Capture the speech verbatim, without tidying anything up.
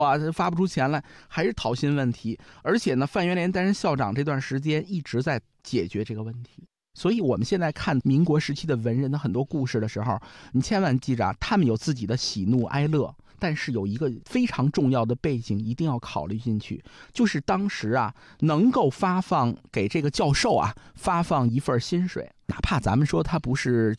啊，发不出钱来，还是讨薪问题。而且呢，范元濂担任校长这段时间一直在解决这个问题。所以我们现在看民国时期的文人的很多故事的时候，你千万记着啊，他们有自己的喜怒哀乐，但是有一个非常重要的背景一定要考虑进去，就是当时啊，能够发放给这个教授啊发放一份薪水，哪怕咱们说他不是